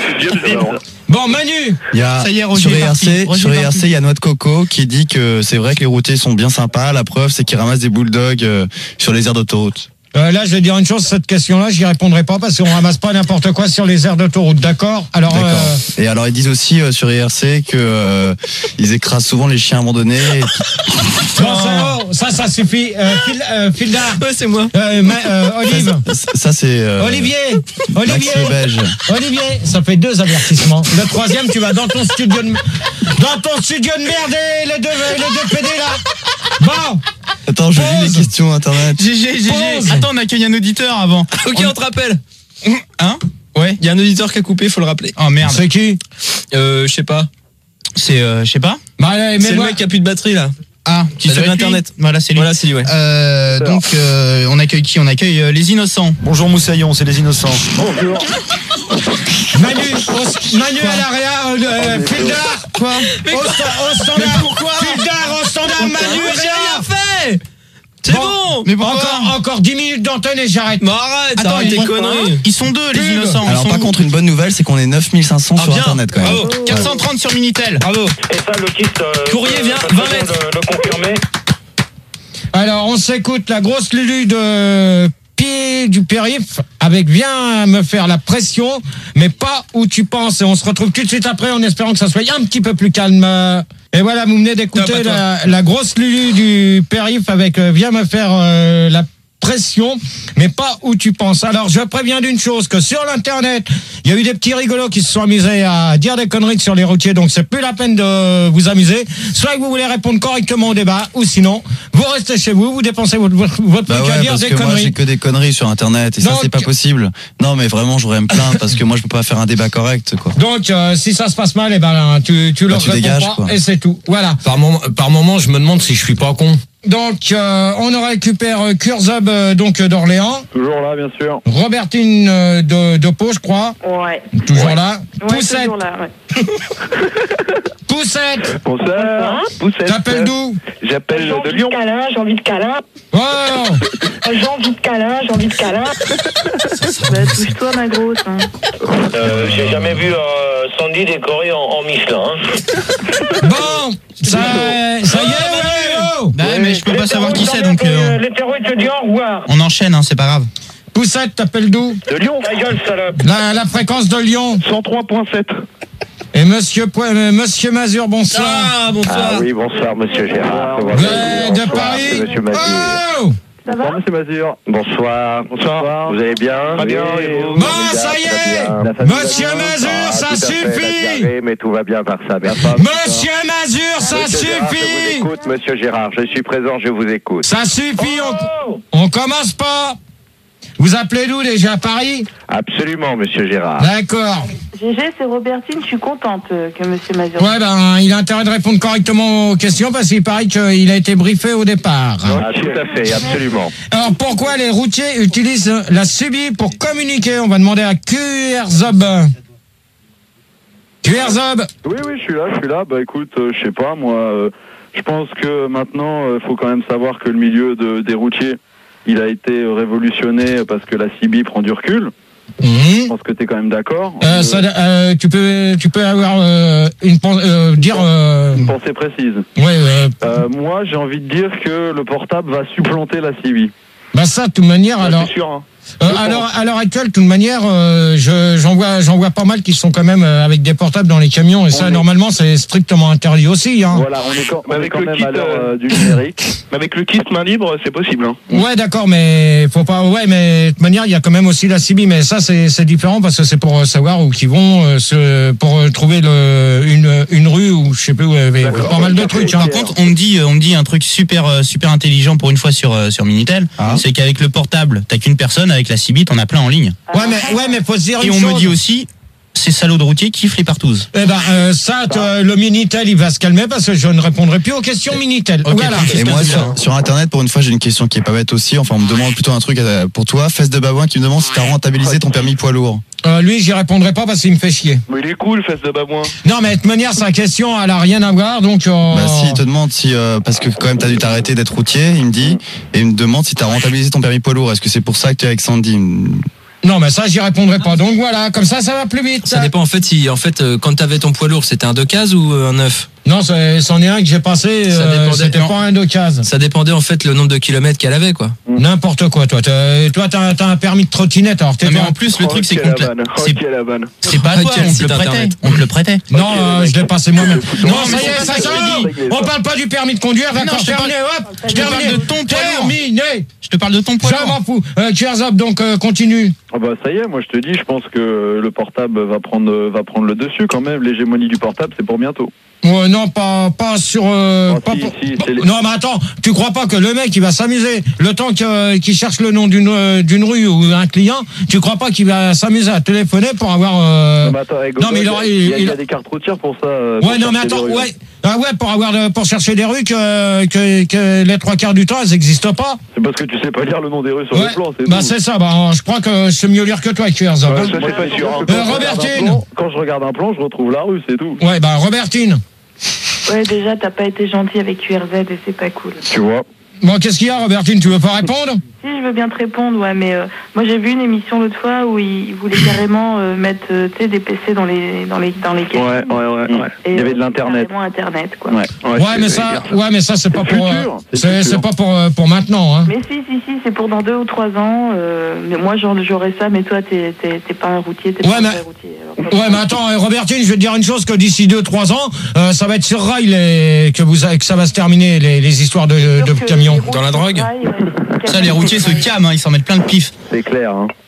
Bon, Manu. Ça y est, Roger Sur est parti. sur ERC, il y a Noix de Coco qui dit que c'est vrai que les routiers sont bien sympas. La preuve, c'est qu'ils ramassent des bulldogs sur les aires d'autoroute. Là, je vais dire une chose, cette question-là, j'y répondrai pas parce qu'on ramasse pas n'importe quoi sur les aires d'autoroute, d'accord? Alors, Et alors, ils disent aussi sur ERC que ils écrasent souvent les chiens abandonnés. bon, ça suffit. Fildar. Ouais, c'est moi. Olive. Ça c'est. Olivier. Max le Belge. Olivier, ça fait 2 avertissements. Le 3e, tu vas dans ton studio de merde et les deux PD là. Bon. Attends, je lis les questions internet. GG. Attends, on accueille un auditeur avant. Ok, on te rappelle. Hein? Ouais. Il y a un auditeur qui a coupé, faut le rappeler. Oh merde. C'est qui? Je sais pas. C'est, je sais pas. Bah, allez, C'est le mec qui a plus de batterie là. Ah, qui sur internet. Voilà, c'est lui. Voilà, c'est lui, ouais. Donc, on accueille qui? On accueille les innocents. Bonjour Moussaillon, c'est les innocents. Bonjour. Manu à l'arrière, Fildar. Quoi? Au standard. Mais pourquoi? Fildar au standard, Manu. J'ai rien fait. C'est bon. Mais pourquoi? Encore 10 minutes d'antenne et j'arrête. Mais arrête, Attends, arrête tes conneries. Ils sont 2, les innocents. Alors par contre, une bonne nouvelle, c'est qu'on est 9500 sur bien. internet quand même. Bravo. 430 sur Minitel. Bravo. Et ça, le kit. Courrier vient, 20 mètres. Le confirmer. Alors, on s'écoute la grosse Lulu de Pied du Périph avec Viens me faire la pression, mais pas où tu penses. Et on se retrouve tout de suite après en espérant que ça soit un petit peu plus calme. Et voilà, vous venez d'écouter la grosse Lulu du Périph avec Viens me faire la pression, mais pas où tu penses. Alors, je préviens d'une chose, que sur l'internet, il y a eu des petits rigolos qui se sont amusés à dire des conneries sur les routiers, donc c'est plus la peine de vous amuser. Soit que vous voulez répondre correctement au débat, ou sinon, Vous restez chez vous, vous dépensez votre truc à dire parce des que conneries. moi j'ai que des conneries sur internet et donc, ça c'est pas possible. Non mais vraiment je voudrais me plaindre parce que moi je peux pas faire un débat correct quoi. Donc si ça se passe mal, eh ben tu leur réponds dégages, pas quoi. et c'est tout. Voilà. Par moment, je me demande si je suis pas con. Donc on récupère Kurzub donc d'Orléans. Toujours là, bien sûr. Robertine de Pau, je crois. Ouais. Toujours là. Ouais, Poussette. toujours là, ouais. Poussette. Bonsoir. Poussette. T'appelles d'où? J'appelle de Lyon. J'ai envie de câlin. Oh. J'ai envie de câlin. Bah, touche-toi, ma grosse. Hein. J'ai jamais vu Sandy décoré en Michelin. Bon, ça y est, ouais. Bah mais je peux pas savoir qui c'est donc L'hétéro, il te dit au revoir. on enchaîne, hein, c'est pas grave. Poussette, t'appelles d'où? De Lyon. Ta gueule, salope. La fréquence de Lyon. 103.7. Et Monsieur Mazur, bonsoir. Ah, bonsoir. Ah oui, bonsoir, monsieur Gérard. De Paris. Monsieur Mazur. Oh. Ça va? Monsieur Mazur. Bonsoir. Bonsoir. Vous allez bien? Très bien, Oui, et vous? Bon, ça y est. Monsieur Mazur, ça suffit. Mais tout va bien par ça. Monsieur Mazur, ça Monsieur Gérard, je suffit. vous écoute, monsieur Gérard. Je suis présent, je vous écoute. Ça suffit, on commence pas. Vous appelez d'où déjà, Paris? Absolument, monsieur Gérard. D'accord. GG, c'est Robertine, je suis contente que monsieur Mazur. Ouais, ben, il a intérêt de répondre correctement aux questions parce qu'il paraît qu'il a été briefé au départ. Ah, tout à fait, absolument. Alors, pourquoi les routiers utilisent la subie pour communiquer? On va demander à QRZob. QRZob. Oui, je suis là. Bah écoute, je sais pas, moi, je pense que maintenant, faut quand même savoir que le milieu des routiers, il a été révolutionné parce que la CB prend du recul. Je pense que tu es quand même d'accord. Tu peux avoir une pensée précise. Ouais. Moi, j'ai envie de dire que le portable va supplanter la CB. Bah ça, de toute manière, alors. C'est sûr. Hein. À l'heure actuelle, de toute manière, j'en vois pas mal qui sont quand même avec des portables dans les camions et ça, normalement, c'est strictement interdit aussi. Hein. Voilà, on est quand même à l'heure du numérique. Avec le kit main libre, c'est possible. Hein. Ouais, d'accord, mais faut pas. Ouais, mais de toute manière, il y a quand même aussi la CB, mais ça, c'est différent parce que c'est pour savoir où qu'ils vont, pour trouver une rue ou je sais plus où. Pas mal de trucs. Par contre, on me dit un truc super intelligent pour une fois sur Minitel, c'est qu'avec le portable, t'as qu'une personne. Avec la CB, t'en as plein en ligne. Ouais, mais faut se dire une chose. Et on me dit aussi, ces salauds de routiers kiffent les partouzes. Eh ben, le Minitel, il va se calmer parce que je ne répondrai plus aux questions Minitel. Okay, voilà. Et moi, sur Internet, pour une fois, j'ai une question qui est pas bête aussi. Enfin, on me demande plutôt un truc pour toi. Fesse de Babouin qui me demande si t'as rentabilisé ton permis poids lourd. Lui, j'y répondrai pas parce qu'il me fait chier. Mais il est cool, Fesse de Babouin. Non, mais de toute manière, sa question, elle a rien à voir, donc. Bah si, il te demande si parce que quand même t'as dû t'arrêter d'être routier, il me dit, et il me demande si t'as rentabilisé ton permis poids lourd. Est-ce que c'est pour ça que tu es avec Sandy? Non, mais ça, j'y répondrai pas. Donc voilà, comme ça va plus vite. Ça dépend en fait si quand t'avais ton poids lourd, c'était un 2 cases ou un 9? Non, c'en est un que j'ai passé, c'était pas un 2 cases. Ça dépendait en fait le nombre de kilomètres qu'elle avait, quoi. N'importe quoi, toi. T'as un permis de trottinette, alors t'es. Mais en plus, le truc, c'est qu'on c'est pas toi, on te le prêtait. Non, je l'ai passé moi-même. Non, ça y est, ça on parle pas du permis de conduire, d'accord, terminé, hop, je te parle de ton poids lourd. Je te parle de ton poids lourd. Je m'en fous. Kurzop, donc continue. Ah bah ça y est, moi je te dis, je pense que le portable va prendre le dessus quand même. L'hégémonie du portable, c'est pour bientôt. Non, pas sur. Non, mais attends, tu crois pas que le mec il va s'amuser le temps qu'il cherche le nom d'une rue ou un client, tu crois pas qu'il va s'amuser à téléphoner pour avoir. Non, mais attends, Google, non, mais il y a des cartes routières pour ça. Ouais, non, mais attends, ouais. Ah ouais, pour chercher des rues que les 3/4 du temps elles n'existent pas. C'est parce que tu sais pas lire le nom des rues sur le plan, c'est bah c'est ça, bah je crois que je sais mieux lire que toi, QRZob. Ouais, ça c'est pas sûr. Robertine. Quand je regarde un plan, je retrouve la rue, c'est tout. Ouais, bah Robertine. Ouais, déjà t'as pas été gentil avec QRZ et c'est pas cool. Tu vois. Bon, qu'est-ce qu'il y a, Robertine? Tu veux pas répondre? Si, je veux bien te répondre, ouais, mais moi j'ai vu une émission l'autre fois où ils voulaient carrément mettre des PC dans les caisses. Ouais. Et il y avait de l'internet. Carrément internet, quoi. Mais ça c'est pas pour c'est pas pour maintenant, hein. Mais si, c'est pour dans 2 ou 3 ans. Mais moi j'aurais ça, mais toi t'es pas un routier, t'es pas un vrai routier. Ouais, mais attends, Robertine, je vais te dire une chose, que d'ici 2-3 ans, ça va être sur rail que ça va se terminer les histoires de camions. Dans la drogue. Ça, les routiers se calment, ils s'en mettent plein de pif. C'est clair, hein.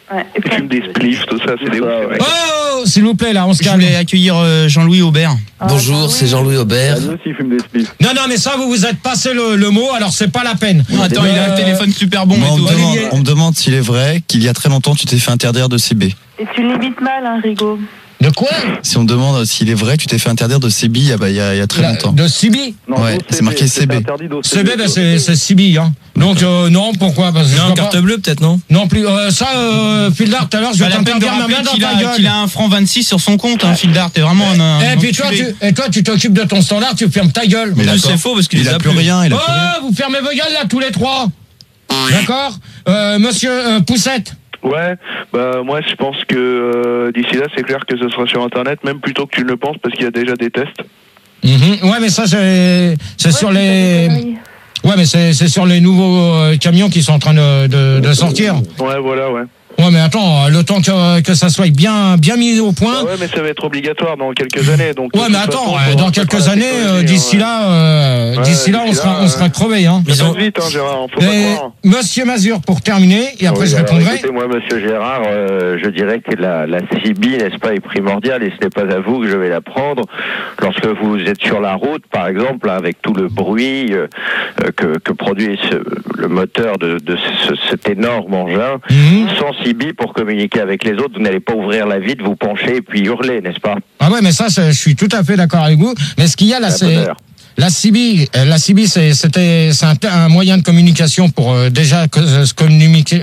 Ouais, Ils fument des spliffs, tout ça, c'est des ouf. Oh, s'il vous plaît, là, on se calme. Je voulais accueillir Jean-Louis Aubert. Bonjour, c'est Jean-Louis Aubert. Lui aussi, il fume des spliffs. Non, mais ça, vous êtes passé le mot, alors c'est pas la peine. Attends, il a un téléphone super bon Moi, et tout. on me demande s'il est vrai qu'il y a très longtemps, tu t'es fait interdire de CB. Et tu l'imites mal, hein, Rigaud. De quoi? Si on me demande s'il est vrai, tu t'es fait interdire de CB il y a très longtemps. De CB? Ouais, c'est marqué CB. CB, ben c'est CB, hein. Donc, non, pourquoi? Parce que Non, carte bleue, peut-être, non? Non plus. Phildart, tout à l'heure, je vais t'interdire ma main dans ta gueule. Il a un franc 26 sur son compte, hein, Phildart. T'es vraiment un. Et puis toi, tu t'occupes de ton standard, tu fermes ta gueule. Mais c'est faux parce qu'il a plus rien. Vous fermez vos gueules là, tous les trois. D'accord? Monsieur Poussette. Ouais, bah moi je pense que d'ici là c'est clair que ce sera sur internet, même plutôt que tu ne le penses, parce qu'il y a déjà des tests. Ouais, mais ça c'est sur les. Ouais, mais c'est sur les nouveaux camions qui sont en train de sortir. Ouais, voilà, ouais. Ouais, mais attends, le temps que ça soit bien mis au point. Ouais, mais ça va être obligatoire dans quelques années. Donc, ouais, mais attends, dans quelques années, d'ici là, on sera crevés, hein. Ça passe vite, hein, Gérard, faut pas croire. Monsieur Mazur, pour terminer, et après je répondrai. Écoutez-moi, monsieur Gérard, je dirais que la CB, n'est-ce pas, est primordiale, et ce n'est pas à vous que je vais la prendre. Lorsque vous êtes sur la route, par exemple, avec tout le bruit que produit le moteur de cet énorme engin, sans CB pour communiquer avec les autres, vous n'allez pas ouvrir la vitre, vous pencher et puis hurler, n'est-ce pas? Ah ouais, mais ça, je suis tout à fait d'accord avec vous. Mais ce qu'il y a là, c'est la CB. La CB, c'est un moyen de communication pour déjà communiquer.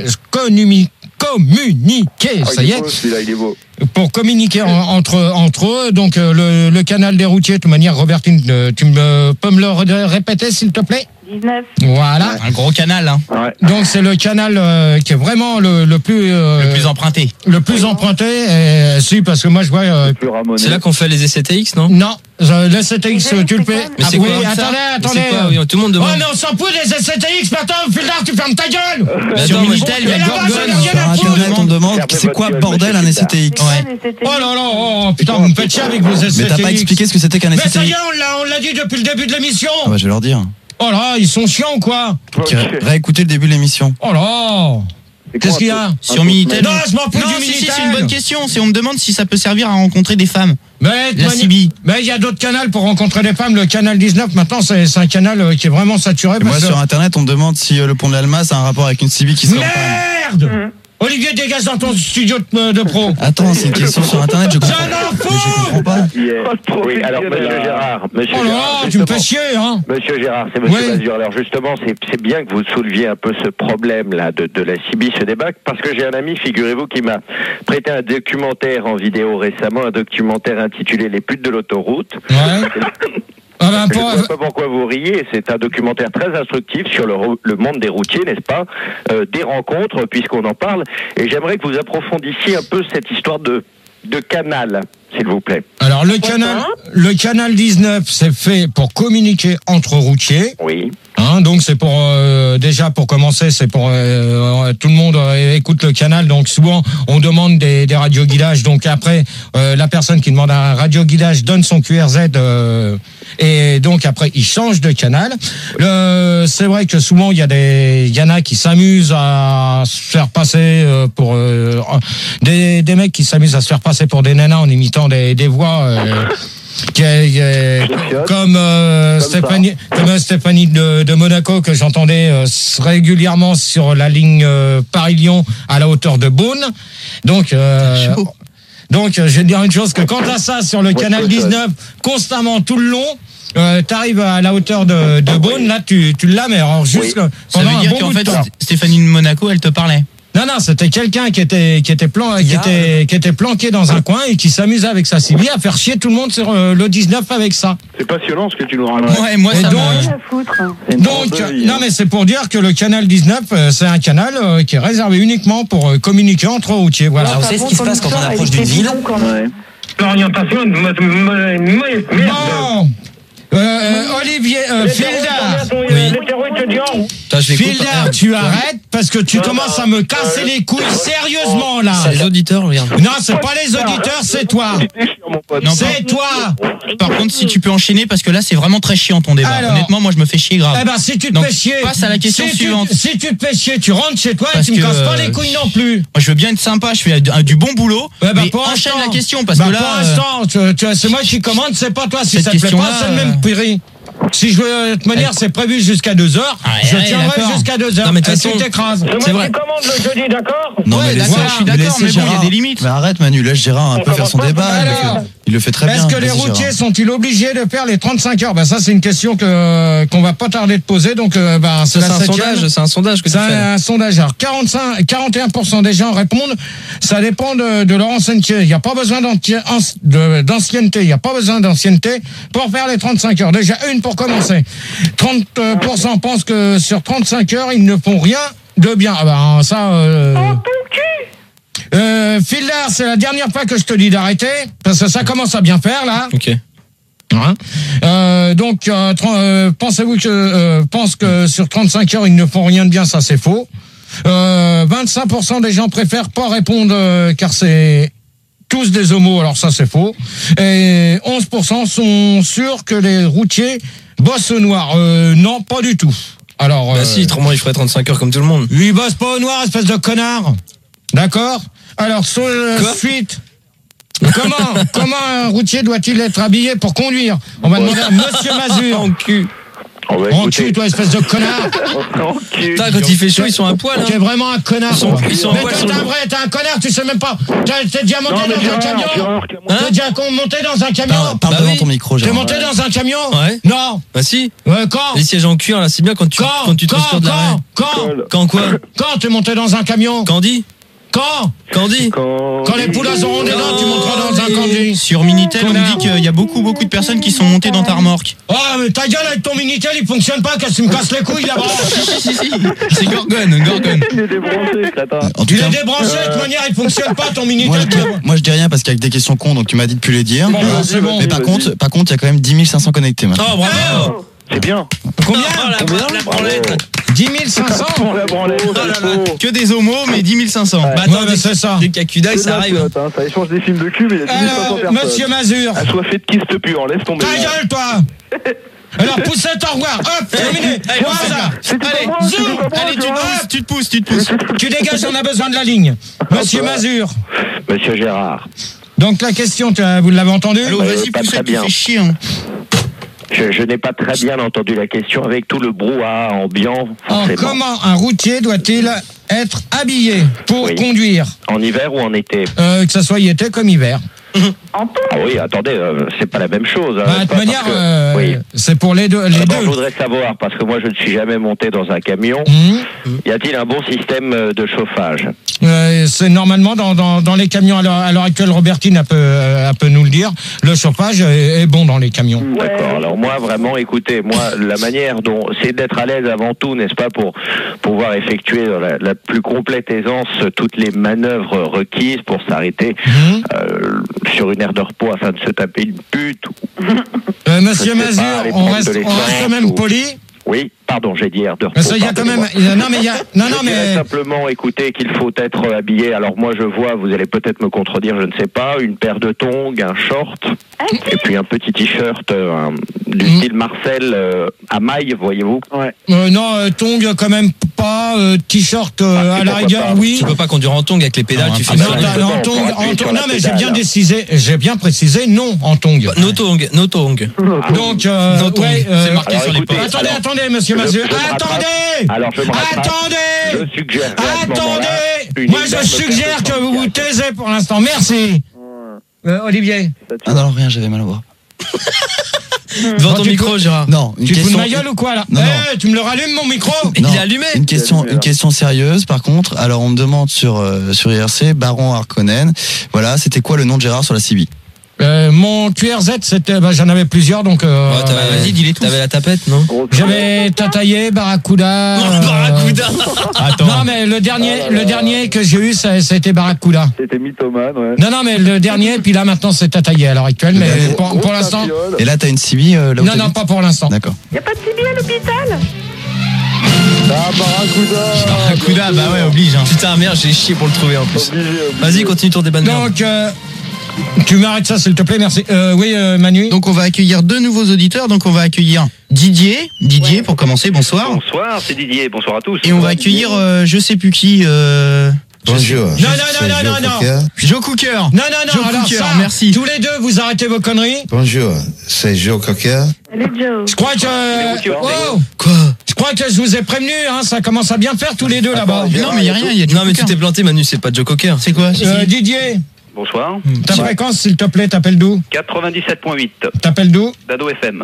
Ça y est. Celui-là, il est beau. Pour communiquer entre eux. Donc le canal des routiers. De toute manière, Robertine, tu peux me le répéter, s'il te plaît? 19. Voilà. Un gros canal, hein. Ouais. Donc c'est le canal qui est vraiment le plus emprunté. Le plus emprunté. Si, parce que moi je vois. C'est là qu'on fait les essais TX, non? Non. Le SCTX, tu le fais. Mais c'est oui, quoi? Attendez. Oui, tout le monde demande. Oh, mais on s'en fout des SCTX, maintenant, Phildart, tu fermes ta gueule! Sur Minitel, il y a Gorgon. Sur Internet, on demande c'est quoi bordel un SCTX? Oh là là, putain, vous me faites chier avec vos SCTX. Mais t'as pas expliqué ce que c'était qu'un SCTX? Mais ça y est, on l'a dit depuis le début de l'émission. Ah bah, je vais leur dire. Oh là, ils sont chiants, quoi. Réécoutez le début de l'émission. Oh là. Qu'est-ce qu'il y a? Sur Minitel. Non, je m'en fous du Minitel. C'est une bonne question. On me demande si ça peut servir à rencontrer des femmes. Mais la CB. Mais il y a d'autres canaux pour rencontrer des femmes. Le canal 19, maintenant, c'est un canal qui est vraiment saturé. Moi, sur Internet, on me demande si le pont de l'Alma, a un rapport avec une CB qui serait en panne. Merde! Olivier, dégage dans ton studio de pro. Attends, c'est une question sur Internet, je comprends. Je comprends pas. Oui, alors monsieur Gérard, tu me fais chier, hein. Monsieur Gérard, c'est monsieur Mazur. Alors justement, c'est bien que vous souleviez un peu ce problème-là de la CB, ce débat, parce que j'ai un ami, figurez-vous, qui m'a prêté un documentaire en vidéo récemment, un documentaire intitulé Les putes de l'autoroute. Ouais. Je ne sais pas pourquoi vous riez, c'est un documentaire très instructif sur le monde des routiers, n'est-ce pas, des rencontres, puisqu'on en parle, et j'aimerais que vous approfondissiez un peu cette histoire de canal, s'il vous plaît. Alors le canal 19, c'est fait pour communiquer entre routiers. Oui. Hein, donc c'est pour déjà pour commencer, c'est pour tout le monde écoute le canal. Donc souvent on demande des radioguidages. Donc après la personne qui demande un radioguidage donne son QRZ et donc après il change de canal. C'est vrai que souvent il y en a qui s'amusent à se faire passer pour des mecs qui s'amusent à se faire passer pour des nanas en imitant des voix. Comme Stéphanie de Monaco que j'entendais régulièrement sur la ligne Paris-Lyon à la hauteur de Beaune. Donc je vais te dire une chose, que quand t'as ça sur le canal 19 constamment tout le long, t'arrives à la hauteur de Beaune, là tu l'as, mais alors juste ça veut dire qu'en fait Stéphanie de Monaco elle te parlait. Non, c'était quelqu'un qui était planqué dans un coin et qui s'amusait avec sa CB à faire chier tout le monde sur le 19 avec ça. C'est passionnant ce que tu nous racontes. Ouais, moi ça donc non mais c'est pour dire que le canal 19 c'est un canal qui est réservé uniquement pour communiquer entre routiers. Voilà. Alors, vous savez ce qui se passe quand on approche d'une ville? L'orientation Bon. Olivier Phildart. envoyé te dire. Filder, tu arrêtes parce que tu commences à me casser les couilles sérieusement là. C'est les auditeurs, regarde. Non, c'est pas les auditeurs, c'est toi. C'est toi. Par contre, si tu peux enchaîner, parce que là, c'est vraiment très chiant ton débat. Alors, honnêtement, moi, je me fais chier grave. Eh ben, si tu te Donc, fais chier. passe à la question suivante. Si tu te fais chier, tu rentres chez toi Parce et tu me que, casses pas les couilles non plus. Moi, je veux bien être sympa, je fais du bon boulot. Ouais, bah, mais pour enchaîne l'instant. la question, parce Bah, que là. pour l'instant, c'est moi qui commande, c'est pas toi. Si cette ça te plaît pas, question-là, c'est le même prix. Si je veux te manière, c'est prévu jusqu'à 2h. Je tiendrai jusqu'à 2h. Non, mais de toute tu façon, t'écrases. C'est moi qui commande le jeudi, d'accord? Non, Ouais, mais d'accord, laissez- je suis d'accord, laissez mais bon, il y a Gérard. des limites. Mais arrête Manu, laisse Gérard un peu faire son débat. Alors, Il le fait très bien. est-ce que les Vas-y, routiers Gérard. sont-ils obligés de faire les 35 heures? Ben ça, c'est une question qu'on va pas tarder de poser. Donc, ben, C'est la un septième. sondage, c'est un sondage que tu C'est fais. un sondage. Alors, 41% des gens répondent. Ça dépend de leur ancienneté. Il n'y a pas besoin d'ancienneté. Il n'y a pas besoin d'ancienneté pour faire les 35 heures. Déjà, une pour commencer. 30% pensent que sur 35 heures, ils ne font rien de bien. Ah ben, ça, Filder, c'est la dernière fois que je te dis d'arrêter, parce que ça commence à bien faire, là. Ok. Hein donc, pensez-vous que pense que sur 35 heures, ils ne font rien de bien, ça c'est faux. 25% des gens préfèrent pas répondre car c'est tous des homos, alors ça c'est faux. Et 11% sont sûrs que les routiers bossent au noir. Non, pas du tout. Alors, Bah si, moi il ferait 35 heures comme tout le monde. lui, il bosse pas au noir, espèce de connard. D'accord? Alors, suite. Comment un routier doit-il être habillé pour conduire? On va demander à Monsieur Mazur. En cul. En cul, toi, espèce de connard. Putain, quand il fait chaud, ils sont à poil. Tu es vraiment un connard. Ils sont mais à poil. t'es un connard, tu sais même pas. T'es déjà monté dans un camion. T'es déjà monté dans un camion. Parle devant ton micro, T'es Gérard. monté dans un camion? Ouais. Non. Bah si. Quand? Les sièges en cuir, là, c'est bien quand tu te transportes de l'arrêt. Quand quoi? Quand t'es monté dans un camion? Candy? Candy? Quand les poules auront des dents, tu monteras dans un Candy. Sur Minitel, on me dit qu'il y a beaucoup de personnes qui sont montées dans ta remorque. Oh, mais ta gueule avec ton Minitel, il fonctionne pas, qu'est-ce que tu me casses les couilles là-bas? Si. C'est Gorgon. Il est débranché, crétin. En tout Il cas, est débranché, de toute manière, il fonctionne pas ton Minitel. moi je dis rien parce qu'avec des questions cons, donc tu m'as dit de plus les dire. Bon, bah, c'est bon. Mais par contre, il y a quand même 10 500 connectés maintenant. Oh, bravo! C'est bien. Combien? La branlette. 10 500? La branlette. Que des homos, mais 10 500. Bah Ouais, attends, mais c'est ça. dès qu'il y a Cudax, ça arrive. Ça échange des films de cul, mais il y a 10 500 Alors, personnes. Monsieur Mazur. Assoiffé de kyste pur, laisse tomber. Ta gueule, toi! Alors, pousse au revoir. Hop, terminé. Voilà. Allez, zoom. Allez, Tu te pousses. tu dégages, on a besoin de la ligne. Monsieur Mazur. Monsieur Gérard. Donc, la question, vous l'avez entendu? Allô, vas-y, pas pousse, très tu bien. fais chier. Hein. Je n'ai pas très bien entendu la question avec tout le brouhaha ambiant. Alors, Forcément. comment un routier doit-il être habillé pour conduire? En hiver ou en été? Que ça soit été comme hiver. Ah oui, attendez, c'est pas la même chose. Bah, de toute manière, c'est pour les deux. D'abord, je voudrais savoir, parce que moi je ne suis jamais monté dans un camion, y a-t-il un bon système de chauffage? C'est normalement dans les camions à l'heure actuelle, Robertine peut nous le dire, le chauffage est bon dans les camions. D'accord, alors moi vraiment, écoutez, la manière dont c'est d'être à l'aise avant tout, n'est-ce pas, pour pouvoir effectuer dans la plus complète aisance toutes les manœuvres requises pour s'arrêter sur une aire de repos afin de se taper une pute. Monsieur Mazur, on reste quand même poli. Oui, pardon, j'ai dit air de repos. Mais ça, il y a quand même. Non, mais. Simplement, écoutez, qu'il faut être habillé. Alors moi, je vois, vous allez peut-être me contredire, je ne sais pas, une paire de tongs, un short, et puis un petit t-shirt du style Marcel à mailles, voyez-vous. Non, tongs quand même pas. T-shirt à la rigueur, oui. Tu peux pas conduire en tongs avec les pédales, tu fais ça. En tongs. Non, mais j'ai bien précisé, non en tongs. No tongs. Donc, c'est marqué sur les portes. Attendez, monsieur Mazur. Attendez. Alors, je me rattrape. Attendez. Je suggère. Attendez. Moi, je suggère que vous vous taisez pour l'instant. Merci. Olivier. Ah non, rien, j'avais mal au bras. Devant ton micro, Gérard. Non, tu te fous de ma gueule ou quoi là? Non. Tu me le rallumes mon micro? Non, il est allumé. Une question sérieuse par contre. Alors on me demande sur IRC, Baron Harkonnen. Voilà, c'était quoi le nom de Gérard sur la CB? Mon QRZ, c'était, j'en avais plusieurs, donc. Vas-y, dis-les tous. T'avais la tapette, non? J'avais Tataillé, Barracuda. Barracuda. Attends. Non, mais le dernier que j'ai eu, ça a été Barracuda. C'était mythomane, ouais. Non, mais le dernier, puis là maintenant c'est Tataillé à l'heure actuelle, mais pour l'instant. Et là, t'as une CB là où Non, pas pour l'instant. D'accord. Y a pas de CB à l'hôpital? Barracuda, bah ouais, oblige. Hein. Putain, merde, j'ai chié pour le trouver en plus. Vas-y, continue ton débat de merde. Donc, tu m'arrêtes ça, s'il te plaît, merci. Oui, Manu. Donc, on va accueillir 2 nouveaux auditeurs. Donc, on va accueillir Didier. Didier, pour commencer, bonsoir. Bonsoir, c'est Didier. Bonsoir à tous. Et on va accueillir, je sais plus qui. Bonjour. Non. Joe Cooker. Non. Joe Alors Cooker, ça, merci. tous les deux, vous arrêtez vos conneries. Bonjour, c'est Joe Cocker. Salut Joe. Je crois que... Quoi? Je crois que je vous ai prévenu, hein, ça commence à bien faire tous les deux là-bas. Non, mais il y a rien. Il y a Joe Non, mais tu Cooker. t'es planté, Manu, c'est pas Joe Cocker. C'est quoi? Didier, Bonsoir. ta fréquence, s'il te plaît, t'appelles d'où? 97.8. T'appelles d'où? d'Ado FM.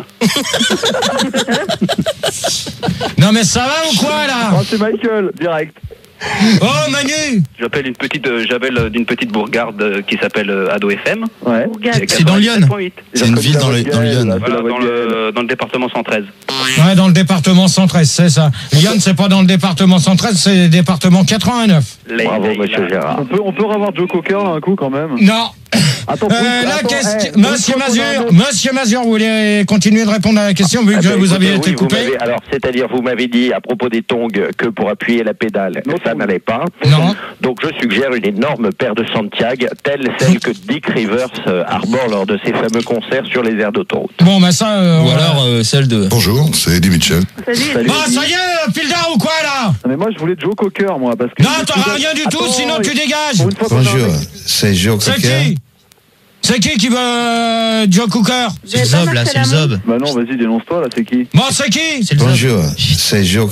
Non mais ça va ou quoi là? Oh, c'est Michael, direct. Oh Manu! J'appelle d'une petite bourgade qui s'appelle Ado FM. Ouais. C'est dans Lyon. C'est une ville dans le Lyon. Voilà, dans le département 113. Ouais, dans le département 113, c'est ça. Lyon, c'est pas dans le département 113, c'est le département 89. Bravo, monsieur Gérard. On peut revoir Joe Cocker là un coup quand même. Non. Attends, La question, Monsieur Mazur, vous voulez continuer de répondre à la question vu que vous aviez été coupé? C'est-à-dire, vous m'avez dit à propos des tongs que pour appuyer la pédale, ça n'allait pas. Non. Donc je suggère une énorme paire de Santiago, telle celle que Dick Rivers arbore lors de ses fameux concerts sur les aires d'autoroute. Bon, bah ça. Ou alors celle de. Bonjour, c'est Eddie Mitchell. Salut. Bah ça y est, Pildar ou quoi là? Mais moi je voulais Joe Cocker moi parce que. Non, t'auras rien du tout, sinon tu dégages. Bonjour, c'est Joe C'est Cocker. qui? C'est qui veut Joe Cooker? C'est le Zob, là, c'est le Zob. Bah non, vas-y, dénonce-toi là, c'est qui? Bon, c'est qui? C'est le Zob. Bonjour, c'est Joe